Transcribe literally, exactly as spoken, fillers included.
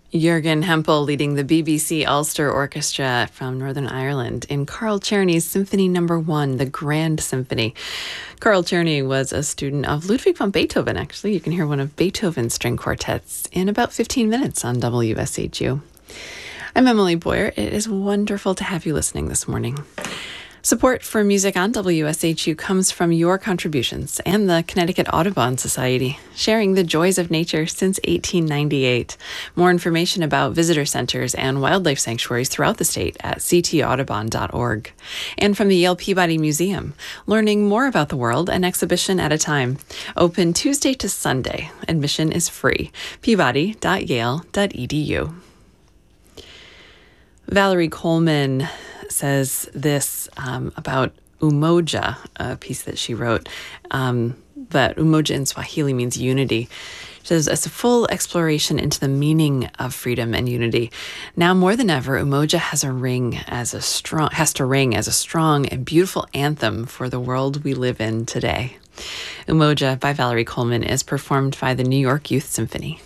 Jürgen Hempel leading the B B C Ulster Orchestra from Northern Ireland in Carl Czerny's Symphony Number One, the Grand Symphony. Carl Czerny was a student of Ludwig van Beethoven, actually. You can hear one of Beethoven's string quartets in about fifteen minutes on W S H U. I'm Emily Boyer. It is wonderful to have you listening this morning. Support for music on W S H U comes from your contributions and the Connecticut Audubon Society, sharing the joys of nature since eighteen ninety-eight. More information about visitor centers and wildlife sanctuaries throughout the state at c t audubon dot org. And from the Yale Peabody Museum, learning more about the world, an exhibition at a time. Open Tuesday to Sunday. Admission is free. peabody dot yale dot e d u. Valerie Coleman says this um, about umoja, a piece that she wrote, um, but umoja in Swahili means unity. She says, it's a full exploration into the meaning of freedom and unity. Now more than ever, umoja has a ring as a strong has to ring as a strong and beautiful anthem for the world we live in today. Umoja by Valerie Coleman is performed by the New York Youth Symphony.